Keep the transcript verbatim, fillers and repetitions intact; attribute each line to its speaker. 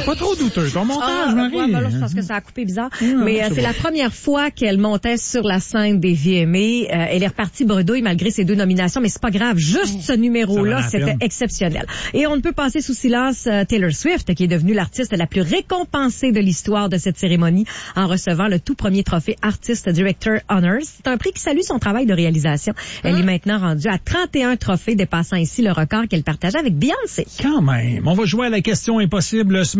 Speaker 1: pas trop douteux, ton montage,
Speaker 2: ah,
Speaker 1: Marie.
Speaker 2: Ouais, ben là, je pense que ça a coupé bizarre.
Speaker 1: Non,
Speaker 2: mais euh,
Speaker 1: c'est
Speaker 2: c'est
Speaker 1: bon.
Speaker 2: la première fois qu'elle montait sur la scène des V M A. Euh, elle est repartie bredouille malgré ses deux nominations, mais c'est pas grave. Juste ce numéro-là, c'était exceptionnel. Et on ne peut passer sous silence euh, Taylor Swift, qui est devenue l'artiste la plus récompensée de l'histoire de cette cérémonie en recevant le tout premier trophée Artist Director Honors. C'est un prix qui salue son travail de réalisation. Elle est maintenant rendue à trente et un trophées, dépassant ainsi le record qu'elle partageait avec Beyoncé.
Speaker 1: Quand même. On va jouer à la question impossible ce